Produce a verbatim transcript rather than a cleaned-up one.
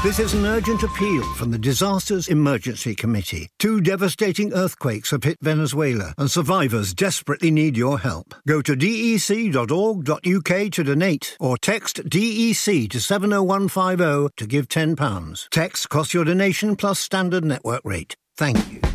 This is an urgent appeal from the Disasters Emergency Committee. Two devastating earthquakes have hit Venezuela, and survivors desperately need your help. Go to d e c dot org dot u k to donate, or text D E C to seven oh one five oh to give ten pounds. Text costs your donation plus standard network rate. Thank you.